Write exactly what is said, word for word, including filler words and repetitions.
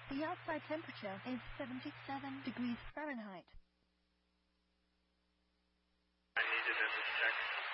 The outside temperature is seventy-seven degrees Fahrenheit. I needed a check.